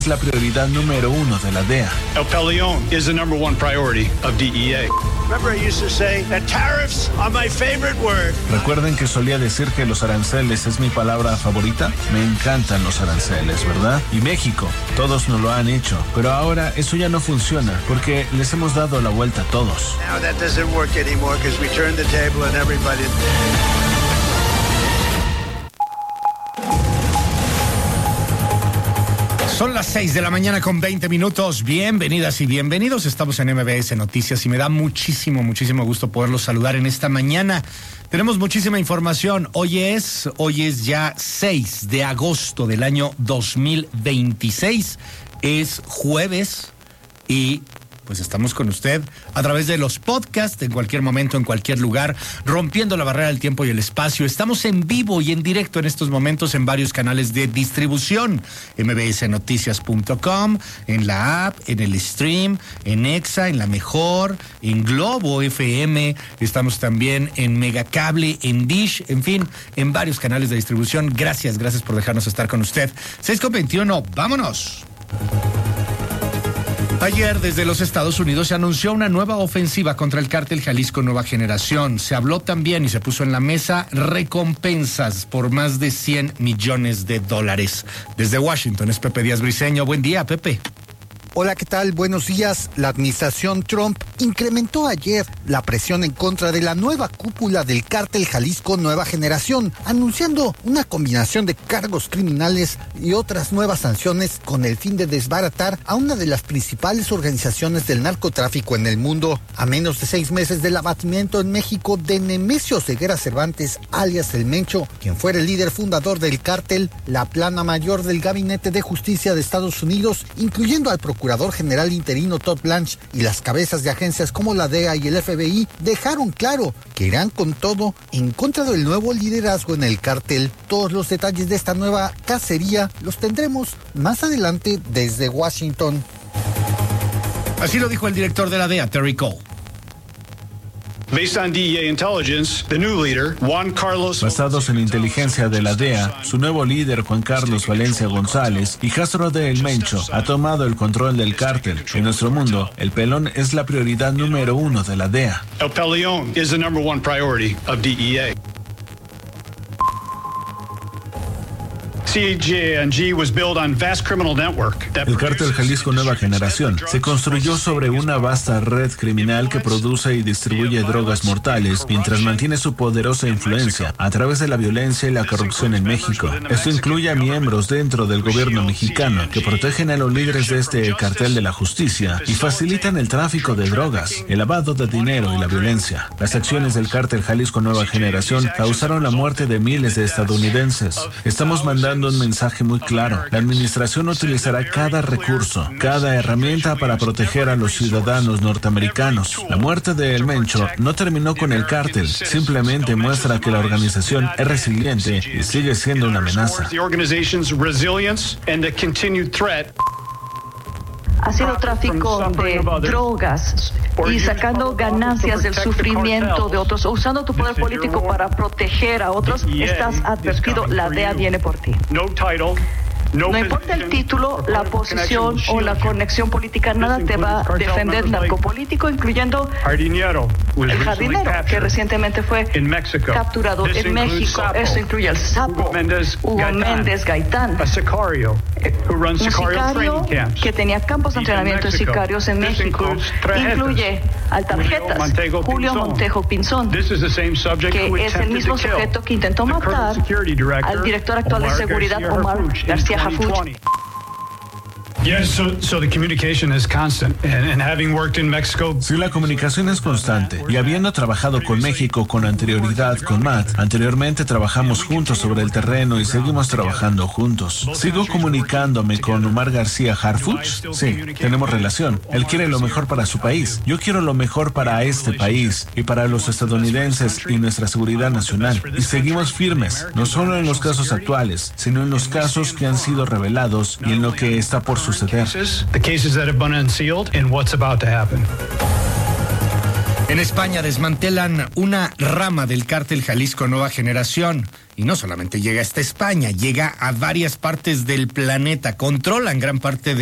Es la prioridad número 1 de la DEA. El Peleón is the number one priority of DEA. Remember I used to say that tariffs are my favorite word. ¿Recuerden que solía decir que los aranceles es mi palabra favorita? Me encantan los aranceles, ¿verdad? Y México, todos nos lo han hecho. Pero ahora eso ya no funciona porque les hemos dado la vuelta a todos. Now that doesn't work anymore because we turned the table and everybody... Son las 6 de la mañana con 20 minutos. Bienvenidas y bienvenidos. Estamos en MBS Noticias y me da muchísimo gusto poderlos saludar en esta mañana. Tenemos muchísima información. Hoy es ya 6 de agosto del año 2026. Es jueves y pues estamos con usted a través de los podcasts, en cualquier momento, en cualquier lugar, rompiendo la barrera del tiempo y el espacio. Estamos en vivo y en directo en estos momentos en varios canales de distribución. mbsnoticias.com, en la app, en el stream, en Exa, en La Mejor, en Globo FM. Estamos también en Megacable, en Dish, en fin, en varios canales de distribución. Gracias por dejarnos estar con usted. 6:21, vámonos. Ayer, desde los Estados Unidos, se anunció una nueva ofensiva contra el cártel Jalisco Nueva Generación. Se habló también y se puso en la mesa recompensas por más de $100 millones. Desde Washington es Pepe Díaz Briceño. Buen día, Pepe. Hola, ¿qué tal? Buenos días. La administración Trump incrementó ayer la presión en contra de la nueva cúpula del cártel Jalisco Nueva Generación, anunciando una combinación de cargos criminales y otras nuevas sanciones con el fin de desbaratar a una de las principales organizaciones del narcotráfico en el mundo. A menos de 6 meses del abatimiento en México de Nemesio Ceguera Cervantes, alias El Mencho, quien fuera el líder fundador del cártel, la plana mayor del Gabinete de Justicia de Estados Unidos, incluyendo al procurador general interino Todd Blanche y las cabezas de agencias como la DEA y el FBI, dejaron claro que irán con todo en contra del nuevo liderazgo en el cártel. Todos los detalles de esta nueva cacería los tendremos más adelante desde Washington. Así lo dijo el director de la DEA, Terry Cole. Basados en inteligencia de la DEA, su nuevo líder, Juan Carlos Valencia González, hijastro de El Mencho, ha tomado el control del cártel. En nuestro mundo, el pelón es la prioridad número 1 de la DEA. El Peleón is the number one priority of DEA. CJNG was built on vast criminal network. El cártel Jalisco Nueva Generación se construyó sobre una vasta red criminal que produce y distribuye drogas mortales mientras mantiene su poderosa influencia a través de la violencia y la corrupción en México. Esto incluye a miembros dentro del gobierno mexicano que protegen a los líderes de este cartel de la justicia y facilitan el tráfico de drogas, el lavado de dinero y la violencia. Las acciones del cártel Jalisco Nueva Generación causaron la muerte de miles de estadounidenses. Estamos mandando un mensaje muy claro. La administración utilizará cada recurso, cada herramienta para proteger a los ciudadanos norteamericanos. La muerte de El Mencho no terminó con el cártel, simplemente muestra que la organización es resiliente y sigue siendo una amenaza. Ha sido tráfico de drogas y sacando ganancias del sufrimiento de otros, usando tu poder político para proteger a otros. Estás advertido, la DEA viene por ti. No importa el título, la posición o la conexión política, nada te va a defender narcopolítico, incluyendo el jardinero que recientemente fue capturado en México. Esto incluye al Sapo, Hugo Méndez Gaitán, un sicario que tenía campos de entrenamiento de sicarios en México. Incluye al Tarjetas, Julio Montejo Pinzón, que es el mismo sujeto que intentó matar al director actual de seguridad, Omar García Hafuch. Sí, la comunicación es constante. Y habiendo trabajado con México con anterioridad con Matt, anteriormente trabajamos juntos sobre el terreno y seguimos trabajando juntos. ¿Sigo comunicándome con Omar García Harfuch? Sí, tenemos relación. Él quiere lo mejor para su país. Yo quiero lo mejor para este país y para los estadounidenses y nuestra seguridad nacional. Y seguimos firmes, no solo en los casos actuales, sino en los casos que han sido revelados y en lo que está por suceder. The cases that have been unsealed and what's about to happen. En España desmantelan una rama del cártel Jalisco Nueva Generación. Y no solamente llega hasta España, llega a varias partes del planeta. Controlan gran parte de